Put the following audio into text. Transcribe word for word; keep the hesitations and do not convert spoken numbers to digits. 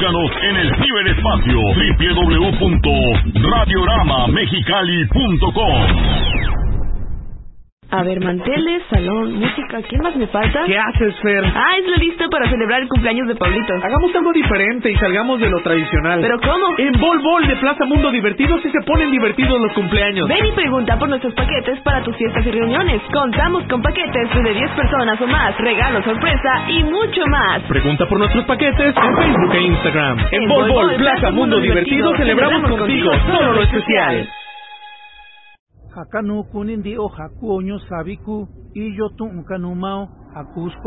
Búscanos en el ciberespacio doble u doble u doble u punto radiorama mexicali punto com. A ver, manteles, salón, música, ¿qué más me falta? ¿Qué haces, Fer? Ah, es la lista para celebrar el cumpleaños de Pablito. Hagamos algo diferente y salgamos de lo tradicional. ¿Pero cómo? En Bol Bol de Plaza Mundo Divertido sí se ponen divertidos los cumpleaños. Ven y pregunta por nuestros paquetes para tus fiestas y reuniones. Contamos con paquetes de diez personas o más, regalos sorpresa y mucho más. Pregunta por nuestros paquetes en Facebook e Instagram. En, en Bol Bol, Plaza Mundo Divertido, celebramos contigo solo lo especial. Hakanu kunin di o haku oño sabiku y yo tu un canumao hakus